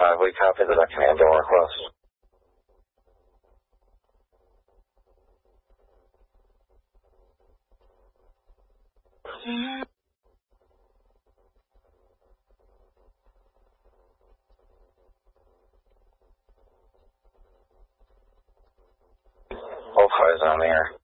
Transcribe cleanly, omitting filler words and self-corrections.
We copy the commando request. All fires on the air.